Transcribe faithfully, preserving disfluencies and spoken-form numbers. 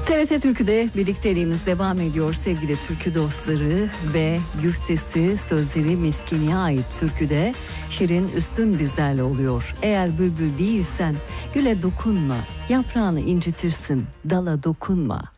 T R T Türkü'de birlikteliğimiz devam ediyor sevgili türkü dostları ve güftesi sözleri Miskini'ye ait türküde Şirin Üstün bizlerle oluyor. Eğer bülbül değilsen güle dokunma, yaprağını incitirsin, dala dokunma.